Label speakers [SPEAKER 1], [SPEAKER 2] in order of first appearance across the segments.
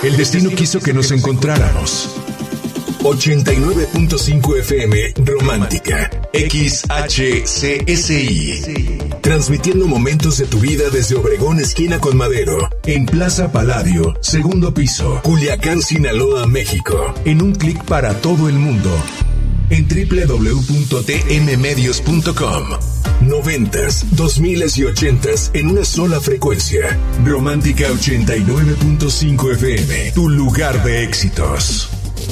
[SPEAKER 1] El destino quiso que nos encontráramos. 89.5 FM Romántica, XHCSI. Transmitiendo momentos de tu vida desde Obregón, esquina con Madero, en Plaza Palladio, segundo piso, Culiacán, Sinaloa, México. En un clic para todo el mundo. En www.tmmedios.com. 90s, 2000s y 80s en una sola frecuencia. Romántica 89.5 FM, tu lugar de éxitos.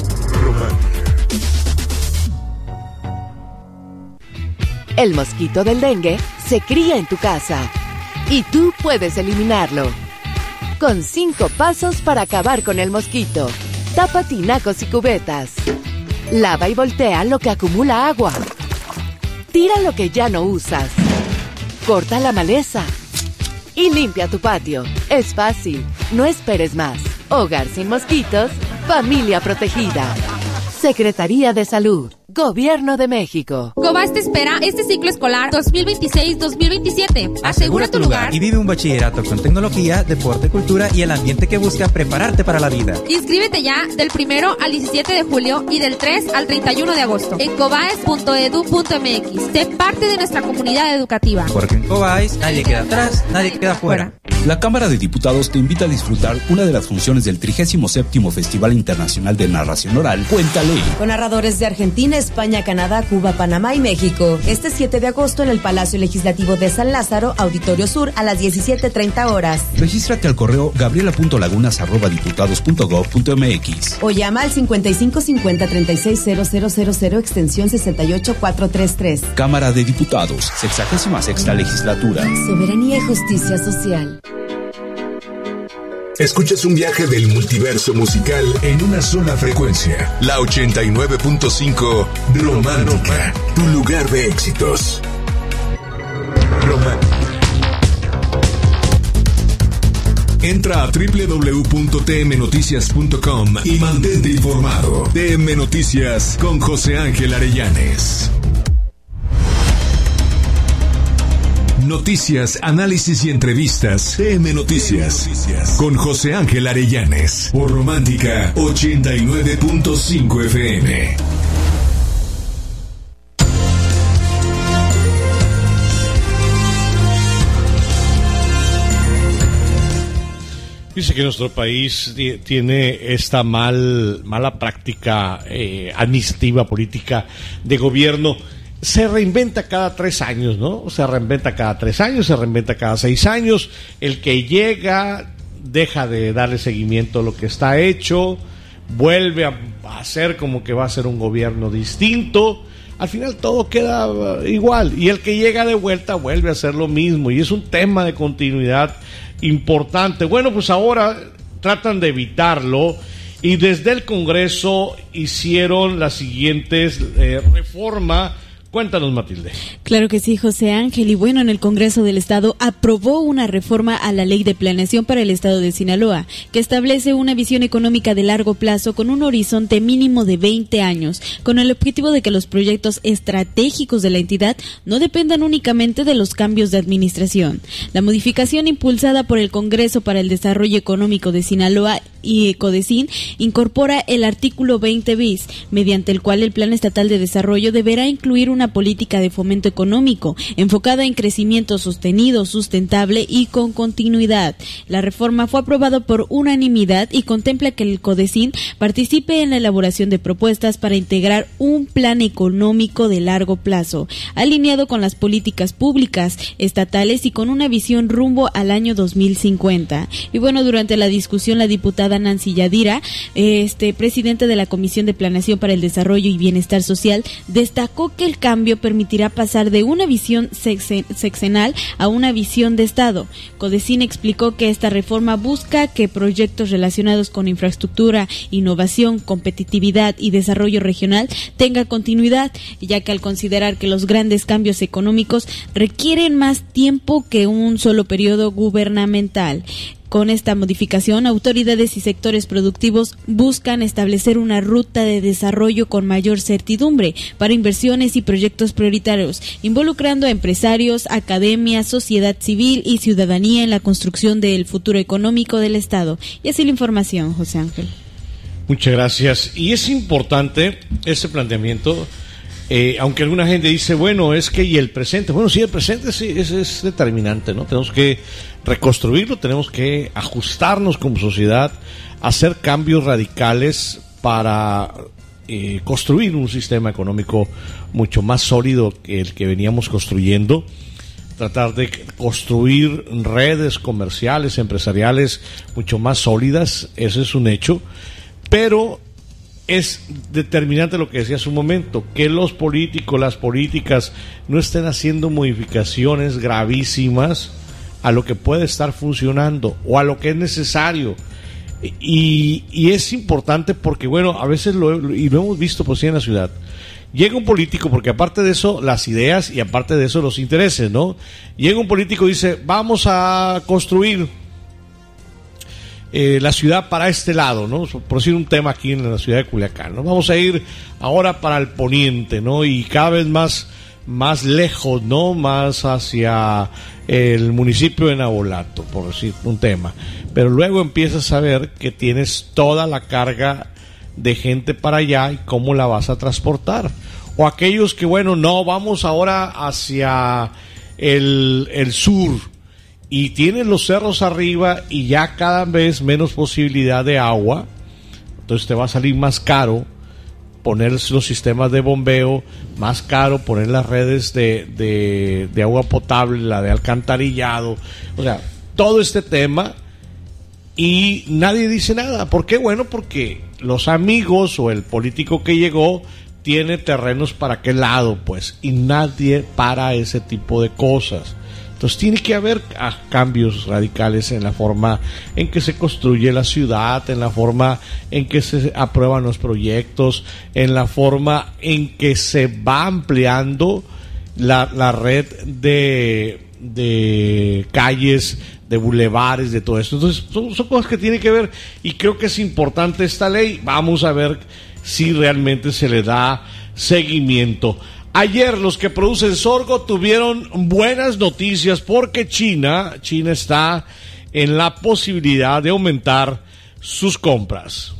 [SPEAKER 2] El mosquito del dengue se cría en tu casa y tú puedes eliminarlo. Con 5 pasos para acabar con el mosquito. Tapa tinacos y cubetas. Lava y voltea lo que acumula agua. Tira lo que ya no usas. Corta la maleza. Y limpia tu patio. Es fácil. No esperes más. Hogar sin mosquitos. Familia protegida. Secretaría de Salud. Gobierno de México.
[SPEAKER 3] Cobás te espera este ciclo escolar 2026-2027. Asegura tu lugar
[SPEAKER 4] y vive un bachillerato con tecnología, deporte, cultura y el ambiente que busca prepararte para la vida.
[SPEAKER 3] Inscríbete ya del 1 al 17 de julio y del 3 al 31 de agosto en cobaes.edu.mx. Sé parte de nuestra comunidad educativa.
[SPEAKER 4] Porque en Cobaes nadie queda atrás, nadie queda fuera.
[SPEAKER 5] La Cámara de Diputados te invita a disfrutar una de las funciones del 37º Festival Internacional de Narración Oral, Cuéntale.
[SPEAKER 6] Con narradores de Argentina, España, Canadá, Cuba, Panamá y México. Este 7 de agosto en el Palacio Legislativo de San Lázaro, Auditorio Sur, a las 17:30 horas.
[SPEAKER 5] Regístrate al correo gabriela.lagunas@diputados.gov.mx
[SPEAKER 6] o llama al 5550-360000 extensión 68433.
[SPEAKER 5] Cámara de Diputados, 66ª Legislatura.
[SPEAKER 6] Soberanía y justicia social.
[SPEAKER 1] Escuchas un viaje del multiverso musical en una sola frecuencia. La 89.5 Romántica, tu lugar de éxitos. Romántica. Entra a www.tmnoticias.com y mantente informado. TM Noticias con José Ángel Arellanes. Noticias, análisis y entrevistas. TM Noticias con José Ángel Arellanes por Romántica 89.5 FM.
[SPEAKER 7] Dice que nuestro país tiene esta mala práctica administrativa, política de gobierno. Se reinventa cada 3 años, ¿no? Se reinventa cada 3 años, se reinventa cada 6 años. El que llega deja de darle seguimiento a lo que está hecho, vuelve a hacer como que va a ser un gobierno distinto. Al final todo queda igual. Y el que llega de vuelta vuelve a hacer lo mismo. Y es un tema de continuidad importante. Bueno, pues ahora tratan de evitarlo. Y desde el Congreso hicieron las siguientes reformas. Cuéntanos, Matilde.
[SPEAKER 8] Claro que sí, José Ángel. Y bueno, en el Congreso del Estado aprobó una reforma a la Ley de Planeación para el Estado de Sinaloa, que establece una visión económica de largo plazo con un horizonte mínimo de 20 años, con el objetivo de que los proyectos estratégicos de la entidad no dependan únicamente de los cambios de administración. La modificación impulsada por el Congreso para el Desarrollo Económico de Sinaloa y CODESIN incorpora el artículo 20 bis, mediante el cual el Plan Estatal de Desarrollo deberá incluir una política de fomento económico enfocada en crecimiento sostenido, sustentable y con continuidad. La reforma fue aprobada por unanimidad y contempla que el CODESIN participe en la elaboración de propuestas para integrar un plan económico de largo plazo, alineado con las políticas públicas estatales y con una visión rumbo al año 2050. Y bueno, durante la discusión, la diputada Nancy Yadira, presidenta de la Comisión de Planeación para el Desarrollo y Bienestar Social, destacó que el cambio permitirá pasar de una visión sexenal a una visión de Estado. CODESIN explicó que esta reforma busca que proyectos relacionados con infraestructura, innovación, competitividad y desarrollo regional tenga continuidad, ya que al considerar que los grandes cambios económicos requieren más tiempo que un solo periodo gubernamental. Con esta modificación, autoridades y sectores productivos buscan establecer una ruta de desarrollo con mayor certidumbre para inversiones y proyectos prioritarios, involucrando a empresarios, academia, sociedad civil y ciudadanía en la construcción del futuro económico del Estado. Y así la información, José Ángel.
[SPEAKER 7] Muchas gracias. Y es importante ese planteamiento, aunque alguna gente dice, bueno, es que y el presente. Bueno, sí, el presente sí, es determinante, ¿no? Tenemos que reconstruirlo, tenemos que ajustarnos como sociedad, hacer cambios radicales para construir un sistema económico mucho más sólido que el que veníamos construyendo, tratar de construir redes comerciales, empresariales mucho más sólidas, eso es un hecho, pero es determinante lo que decía hace un momento, que los políticos, las políticas no estén haciendo modificaciones gravísimas a lo que puede estar funcionando o a lo que es necesario. Y es importante porque, bueno, a veces lo hemos visto pues sí en la ciudad. Llega un político, porque aparte de eso, las ideas y aparte de eso, los intereses, ¿no? Llega un político y dice, vamos a construir la ciudad para este lado, ¿no? Por decir un tema aquí en la ciudad de Culiacán, ¿no? Vamos a ir ahora para el poniente, ¿no? Y cada vez más lejos, ¿no? Más hacia el municipio de Navolato, por decir un tema. Pero luego empiezas a ver que tienes toda la carga de gente para allá y cómo la vas a transportar. O aquellos que, bueno, no, vamos ahora hacia el sur y tienes los cerros arriba y ya cada vez menos posibilidad de agua, entonces te va a salir más caro poner los sistemas de bombeo, más caro poner las redes de agua potable, la de alcantarillado, o sea, todo este tema, y nadie dice nada. ¿Por qué? Bueno, porque los amigos o el político que llegó tiene terrenos para aquel lado, pues, y nadie para ese tipo de cosas. Entonces tiene que haber cambios radicales en la forma en que se construye la ciudad, en la forma en que se aprueban los proyectos, en la forma en que se va ampliando la red de calles, de bulevares, de todo esto. Entonces son cosas que tienen que ver, y creo que es importante esta ley. Vamos a ver si realmente se le da seguimiento. Ayer los que producen sorgo tuvieron buenas noticias porque China está en la posibilidad de aumentar sus compras.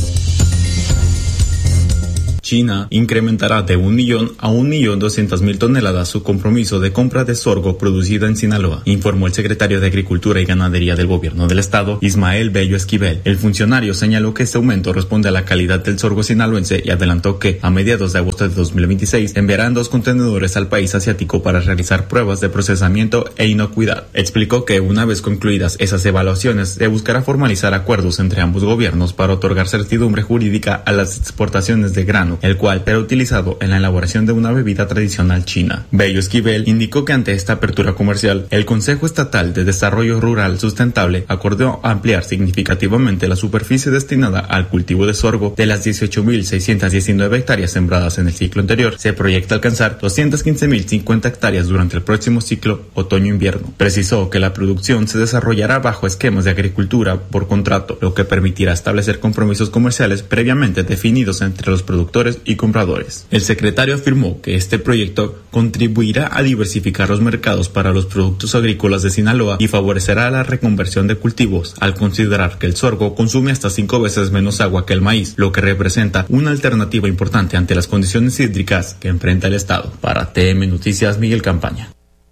[SPEAKER 9] China incrementará de 1 millón a 1.200.000 toneladas su compromiso de compra de sorgo producida en Sinaloa, informó el secretario de Agricultura y Ganadería del Gobierno del Estado, Ismael Bello Esquivel. El funcionario señaló que este aumento responde a la calidad del sorgo sinaloense y adelantó que, a mediados de agosto de 2026, enviarán 2 contenedores al país asiático para realizar pruebas de procesamiento e inocuidad. Explicó que, una vez concluidas esas evaluaciones, se buscará formalizar acuerdos entre ambos gobiernos para otorgar certidumbre jurídica a las exportaciones de grano, el cual era utilizado en la elaboración de una bebida tradicional china. Bello Esquivel indicó que ante esta apertura comercial, el Consejo Estatal de Desarrollo Rural Sustentable acordó ampliar significativamente la superficie destinada al cultivo de sorgo. De las 18.619 hectáreas sembradas en el ciclo anterior, se proyecta alcanzar 215.050 hectáreas durante el próximo ciclo otoño-invierno. Precisó que la producción se desarrollará bajo esquemas de agricultura por contrato, lo que permitirá establecer compromisos comerciales previamente definidos entre los productores y compradores. El secretario afirmó que este proyecto contribuirá a diversificar los mercados para los productos agrícolas de Sinaloa y favorecerá la reconversión de cultivos, al considerar que el sorgo consume hasta 5 veces menos agua que el maíz, lo que representa una alternativa importante ante las condiciones hídricas que enfrenta el Estado. Para TM Noticias, Miguel Campaña.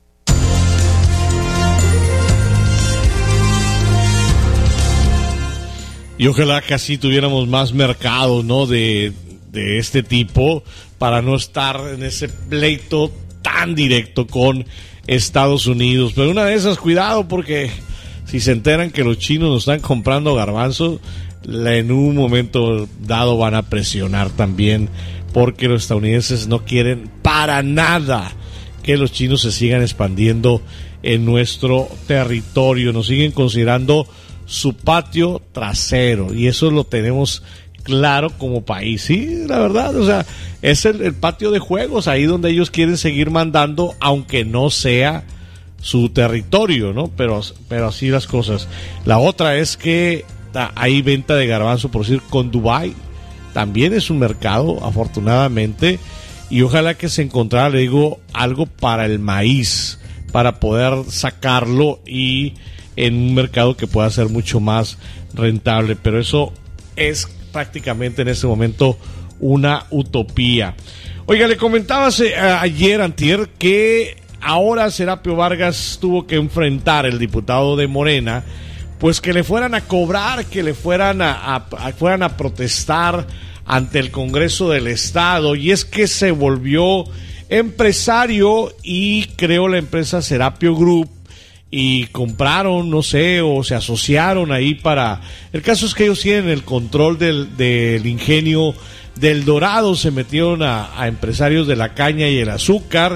[SPEAKER 7] Y ojalá que así tuviéramos más mercados, ¿no? de este tipo, para no estar en ese pleito tan directo con Estados Unidos. Pero una de esas, cuidado, porque si se enteran que los chinos nos están comprando garbanzos, en un momento dado van a presionar también, porque los estadounidenses no quieren para nada que los chinos se sigan expandiendo en nuestro territorio. Nos siguen considerando su patio trasero, y eso lo tenemos claro como país, sí, la verdad, o sea, es el patio de juegos, ahí donde ellos quieren seguir mandando, aunque no sea su territorio, ¿no? Pero así las cosas. La otra es que hay venta de garbanzo, por decir, con Dubái. También es un mercado, afortunadamente, y ojalá que se encontrara, le digo, algo para el maíz, para poder sacarlo y en un mercado que pueda ser mucho más rentable, pero eso es prácticamente en este momento una utopía. Oiga, le comentaba ayer, antier, que ahora Serapio Vargas tuvo que enfrentar, el diputado de Morena, pues que le fueran a cobrar, que le fueran fueran a protestar ante el Congreso del Estado, y es que se volvió empresario y creó la empresa Serapio Group y compraron, no sé, o se asociaron ahí para... El caso es que ellos tienen el control del ingenio del Dorado, se metieron a empresarios de la caña y el azúcar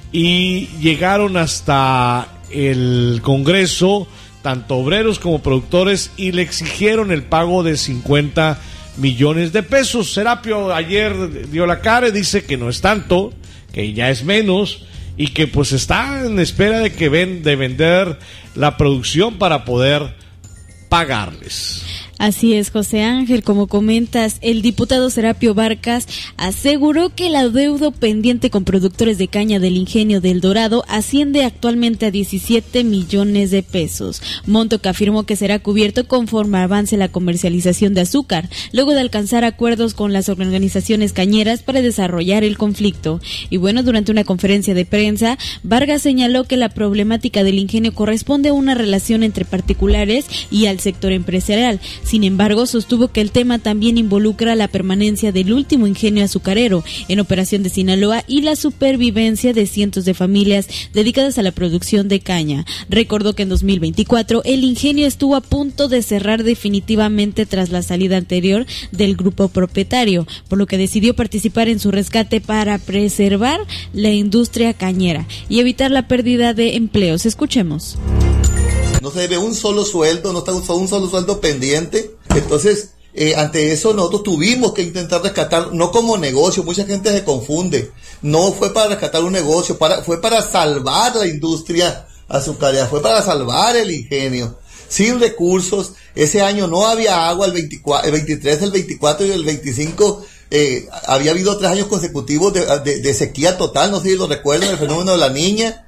[SPEAKER 7] y llegaron hasta el Congreso, tanto obreros como productores, y le exigieron el pago de 50 millones de pesos. Serapio ayer dio la cara y dice que no es tanto, que ya es menos, y que pues está en espera de vender la producción para poder pagarles.
[SPEAKER 8] Así es, José Ángel, como comentas, el diputado Serapio Vargas aseguró que el adeudo pendiente con productores de caña del ingenio del Dorado asciende actualmente a 17 millones de pesos, monto que afirmó que será cubierto conforme avance la comercialización de azúcar, luego de alcanzar acuerdos con las organizaciones cañeras para desarrollar el conflicto. Y bueno, durante una conferencia de prensa, Vargas señaló que la problemática del ingenio corresponde a una relación entre particulares y al sector empresarial. Sin embargo, sostuvo que el tema también involucra la permanencia del último ingenio azucarero en operación de Sinaloa y la supervivencia de cientos de familias dedicadas a la producción de caña. Recordó que en 2024 el ingenio estuvo a punto de cerrar definitivamente tras la salida anterior del grupo propietario, por lo que decidió participar en su rescate para preservar la industria cañera y evitar la pérdida de empleos. Escuchemos.
[SPEAKER 10] No se debe un solo sueldo, no está un solo sueldo pendiente. Entonces, ante eso nosotros tuvimos que intentar rescatar, no como negocio, mucha gente se confunde. No fue para rescatar un negocio, fue para salvar la industria azucarera, fue para salvar el ingenio. Sin recursos, ese año no había agua, el 23, el 24 y el 25, había habido 3 años consecutivos de sequía total, no sé si lo recuerdan, el fenómeno de la Niña.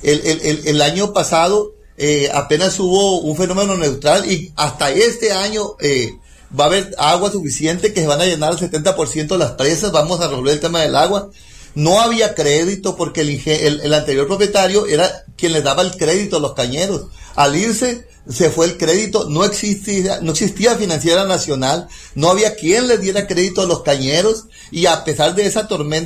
[SPEAKER 10] El año pasado, apenas hubo un fenómeno neutral y hasta este año va a haber agua suficiente que se van a llenar el 70% de las presas. Vamos a resolver el tema del agua. No había crédito porque el anterior propietario era quien le daba el crédito a los cañeros. Al irse, se fue el crédito, no existía financiera nacional, no había quien le diera crédito a los cañeros, y a pesar de esa